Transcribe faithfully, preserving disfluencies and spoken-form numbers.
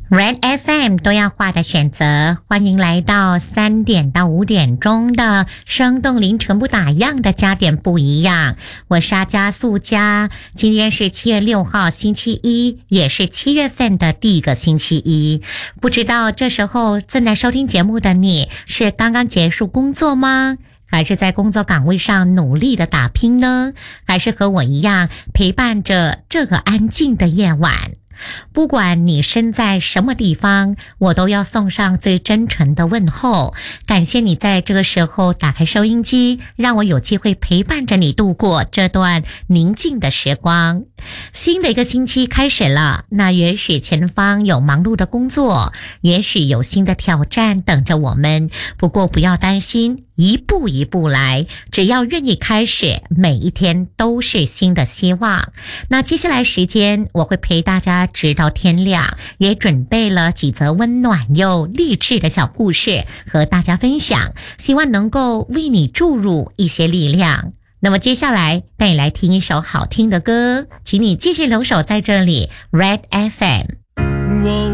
Red F M 多样化的选择，欢迎来到三点到五点钟的生动凌晨不打烊的加点不一样。我是阿加素佳，今天是七月六号星期一，也是七月份的第一个星期一。不知道这时候正在收听节目的你，是刚刚结束工作吗？还是在工作岗位上努力的打拼呢？还是和我一样陪伴着这个安静的夜晚？不管你身在什么地方，我都要送上最真诚的问候。感谢你在这个时候打开收音机，让我有机会陪伴着你度过这段宁静的时光。新的一个星期开始了，那也许前方有忙碌的工作，也许有新的挑战等着我们。不过不要担心，一步一步来，只要愿意开始，每一天都是新的希望。那接下来时间，我会陪大家直到天亮，也准备了几则温暖又励志的小故事和大家分享，希望能够为你注入一些力量。那么接下来带你来听一首好听的歌，请你继续留守在这里 Red F M。 我